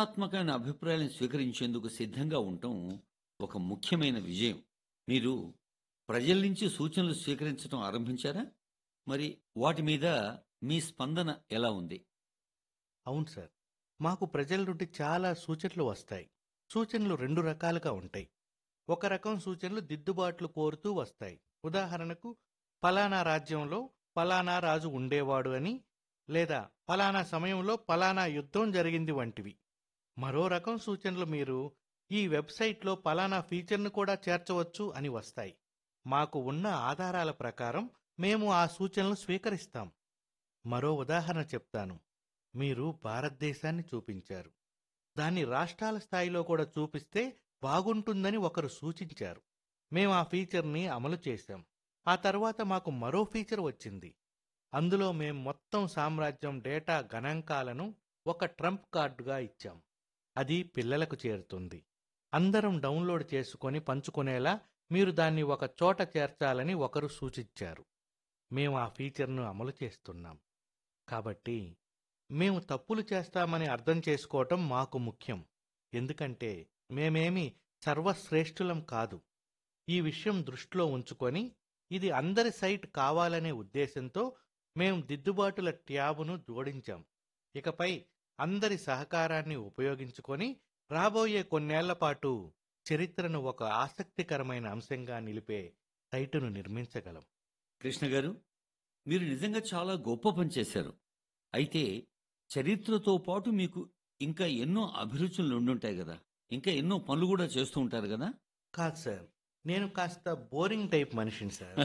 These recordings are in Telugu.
విమర్శనాత్మకమైన అభిప్రాయాలను స్వీకరించేందుకు సిద్ధంగా ఉండటం ఒక ముఖ్యమైన విజయం. మీరు ప్రజల నుంచి సూచనలు స్వీకరించడం ఆరంభించారా? మరి వాటి మీద మీ స్పందన ఎలా ఉంది? అవును సార్. మాకు ప్రజల నుండి చాలా సూచనలు వస్తాయి. సూచనలు 2 రకాలుగా ఉంటాయి. ఒక రకం సూచనలు దిద్దుబాట్లు కోరుతూ వస్తాయి. ఉదాహరణకు, పలానా రాజ్యంలో పలానా రాజు ఉండేవాడు అని, లేదా పలానా సమయంలో పలానా యుద్ధం జరిగింది వంటివి. మరో రకం సూచనలు మీరు ఈ వెబ్సైట్లో పలానా ఫీచర్ను కూడా చేర్చవచ్చు అని వస్తాయి. మాకు ఉన్న ఆధారాల ప్రకారం మేము ఆ సూచనలు స్వీకరిస్తాం. మరో ఉదాహరణ చెప్తాను. మీరు భారతదేశాన్ని చూపించారు. దాన్ని రాష్ట్రాల స్థాయిలో కూడా చూపిస్తే బాగుంటుందని ఒకరు సూచించారు. మేం ఆ ఫీచర్ని అమలు చేశాం. ఆ తర్వాత మాకు మరో ఫీచర్ వచ్చింది. అందులో మేం మొత్తం సామ్రాజ్యం డేటా గణాంకాలను ఒక ట్రంప్ కార్డుగా ఇచ్చాం. అది పిల్లలకు చేరుతుంది. అందరం డౌన్లోడ్ చేసుకొని పంచుకునేలా మీరు దాన్ని ఒక చోట చేర్చాలని ఒకరు సూచించారు. మేం ఆ ఫీచర్ను అమలు చేస్తున్నాం. కాబట్టి మేము తప్పులు చేస్తామని అర్థం చేసుకోవటం మాకు ముఖ్యం. ఎందుకంటే మేమేమి సర్వశ్రేష్ఠులం కాదు. ఈ విషయం దృష్టిలో ఉంచుకొని ఇది అందరి సైట్ కావాలనే ఉద్దేశంతో మేం దిద్దుబాటుల ట్యాబును జోడించాం. ఇకపై అందరి సహకారాన్ని ఉపయోగించుకొని రాబోయే కొన్నేళ్ల పాటు చరిత్రను ఒక ఆసక్తికరమైన అంశంగా నిలిపే సైటును నిర్మించగలం. కృష్ణ గారు, మీరు నిజంగా చాలా గొప్ప పని చేశారు. అయితే చరిత్రతో పాటు మీకు ఇంకా ఎన్నో అభిరుచులు ఉండుంటాయి గదా! ఇంకా ఎన్నో పనులు గూడా చేస్తూ ఉంటారు గదా! కాదు సార్, నేను కాస్త బోరింగ్ టైప్ మనిషిని సార్.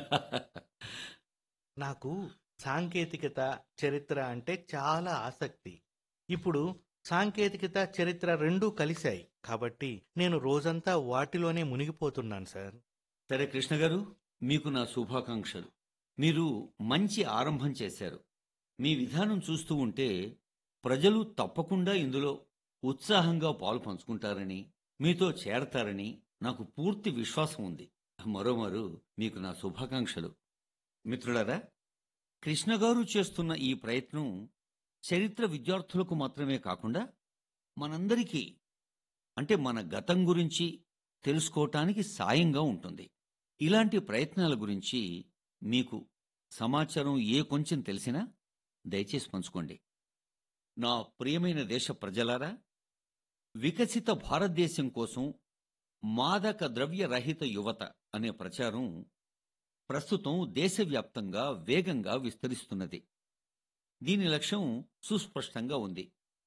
నాకు సాంకేతికత, చరిత్ర అంటే చాలా ఆసక్తి. ఇప్పుడు సాంకేతికత, చరిత్ర రెండూ కలిశాయి. కాబట్టి నేను రోజంతా వాటిలోనే మునిగిపోతున్నాను సార్. సరే కృష్ణ గారు, మీకు నా శుభాకాంక్షలు. మీరు మంచి ఆరంభం చేశారు. మీ విధానం చూస్తూ ఉంటే ప్రజలు తప్పకుండా ఇందులో ఉత్సాహంగా పాలు పంచుకుంటారని, మీతో చేరతారని నాకు పూర్తి విశ్వాసం ఉంది. మరోమారు మీకు నా శుభాకాంక్షలు. మిత్రులారా, కృష్ణ గారు చేస్తున్న ఈ ప్రయత్నం చరిత్ర విద్యార్థులకు మాత్రమే కాకుండా మనందరికీ, అంటే మన గతం గురించి తెలుసుకోవటానికి సాయంగా ఉంటుంది. ఇలాంటి ప్రయత్నాల గురించి మీకు సమాచారం కొంచెం తెలిసినా దయచేసి పంచుకోండి. నా ప్రియమైన దేశ ప్రజలారా, వికసిత భారతదేశం కోసం మాదక ద్రవ్య రహిత యువత అనే ప్రచారం ప్రస్తుతం దేశవ్యాప్తంగా వేగంగా విస్తరిస్తున్నది. దీని లక్ష్యం సుస్పష్టంగా ఉంది: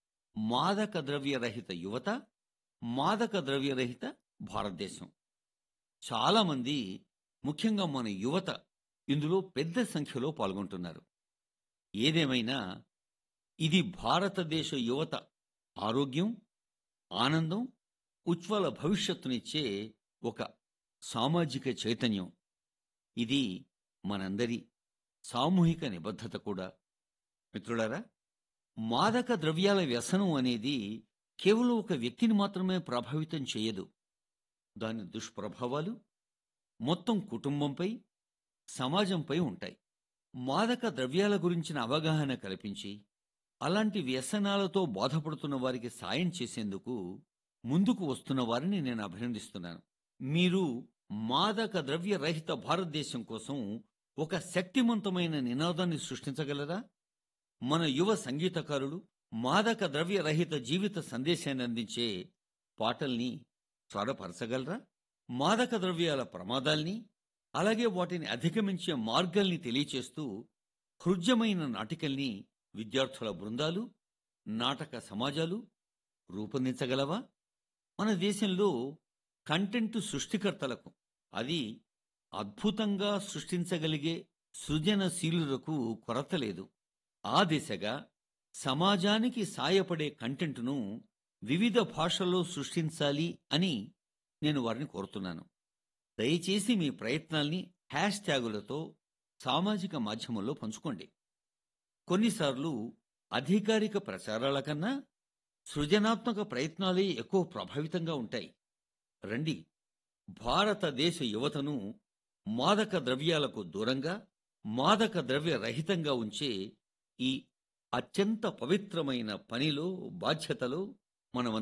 మాదక ద్రవ్య రహిత యువత, మాదక ద్రవ్య రహిత భారతదేశం. చాలామంది, ముఖ్యంగా మన యువత ఇందులో పెద్ద సంఖ్యలో పాల్గొంటున్నారు. ఏదేమైనా ఇది భారతదేశ యువత ఆరోగ్యం, ఆనందం, ఉజ్వల భవిష్యత్తునిచ్చే ఒక సామాజిక చైతన్యం. ఇది మనందరి సామూహిక నిబద్ధత కూడా. మిత్రులారా, మాదక ద్రవ్యాల వ్యసనం అనేది కేవలం ఒక వ్యక్తిని మాత్రమే ప్రభావితం చేయదు. దాని దుష్ప్రభావాలు మొత్తం కుటుంబంపై, సమాజంపై ఉంటాయి. మాదక ద్రవ్యాల గురించిన అవగాహన కల్పించి అలాంటి వ్యసనాలతో బాధపడుతున్న వారికి సాయం చేసేందుకు ముందుకు వస్తున్న వారిని నేను అభినందిస్తున్నాను. మీరు మాదక ద్రవ్య రహిత భారతదేశం కోసం ఒక శక్తివంతమైన నినాదాన్ని సృష్టించగలరా? మన యువ సంగీతకారులు మాదక ద్రవ్య రహిత జీవిత సందేశాన్ని అందించే పాటల్ని స్వరపరచగలరా? మాదక ద్రవ్యాల ప్రమాదాల్ని, అలాగే వాటిని అధిగమించే మార్గాల్ని తెలియచేస్తూ హృద్యమైన నాటికల్ని విద్యార్థుల బృందాలు, నాటక సమాజాలు రూపొందించగలవా? మన దేశంలో కంటెంట్ సృష్టికర్తలకు, అది అద్భుతంగా సృష్టించగలిగే సృజనశీలులకు కొరత లేదు. ఆ దిశగా సమాజానికి సాయపడే కంటెంట్ను వివిధ భాషల్లో సృష్టించాలి అని నేను వారిని కోరుతున్నాను. దయచేసి మీ ప్రయత్నాల్ని హ్యాష్ ట్యాగులతో సామాజిక మాధ్యమంలో పంచుకోండి. కొన్నిసార్లు అధికారిక ప్రచారాల కన్నా సృజనాత్మక ప్రయత్నాలే ఎక్కువ ప్రభావితంగా ఉంటాయి. రండి, భారతదేశ యువతను మాదక ద్రవ్యాలకు దూరంగా, మాదక ద్రవ్య రహితంగా ఉంచే ఈ అత్యంత పవిత్రమైన పనిలో, బాధ్యతలో మనం